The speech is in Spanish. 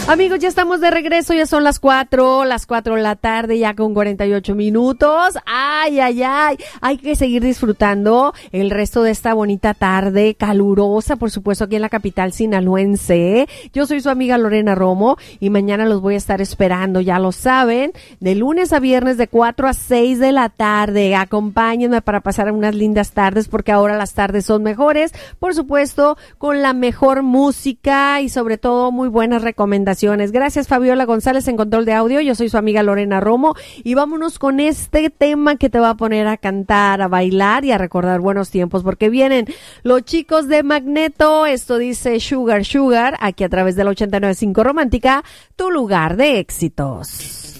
Amigos, ya estamos de regreso, ya son las 4 de la tarde, ya con 48 minutos. Ay, hay que seguir disfrutando el resto de esta bonita tarde, calurosa, por supuesto, aquí en la capital sinaloense. Yo soy su amiga Lorena Romo y mañana los voy a estar esperando, ya lo saben, de lunes a viernes de 4 a 6 de la tarde. Acompáñenme para pasar unas lindas tardes, porque ahora las tardes son mejores, por supuesto, con la mejor música y sobre todo muy buenas recomendaciones. Gracias, Fabiola González en control de audio. Yo soy su amiga Lorena Romo y vámonos con este tema que te va a poner a cantar, a bailar y a recordar buenos tiempos, porque vienen los chicos de Magneto. Esto dice Sugar Sugar, aquí a través de la 89.5 Romántica, tu lugar de éxitos.